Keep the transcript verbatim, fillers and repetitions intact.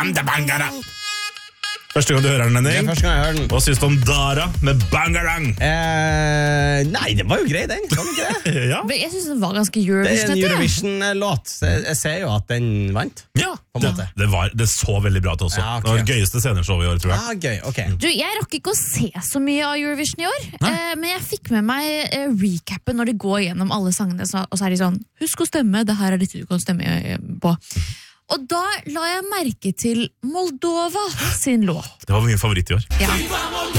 I'm the Bangarang. Første gang du hører den, Det er Henning. første gang jeg hører den. Hva synes du om Dara med Bangarang? Eh, nei, det var jo grei, den. Kan du ikke det? Ja, Men jeg synes den var ganske Det er en Eurovision. Eurovision-låt. Så Jeg, jeg ser jo at den vant. ja. På en Det, måte. det, var, det så veldig bra ut også. Ja, ok. Det var det gøyeste sceneshowet i år, tror jeg. Ah, gøy, ok. Du, jeg rakk ikke å se så mye av Eurovision i år, eh, men jeg fikk med meg eh, recappen når de går gjennom alle sangene, så, og så er de sånn, husk å stemme, det her er dette du kan stemme eh, på. Og da la jeg merke til Moldova sin låt. Det var min favoritt i år. Ja.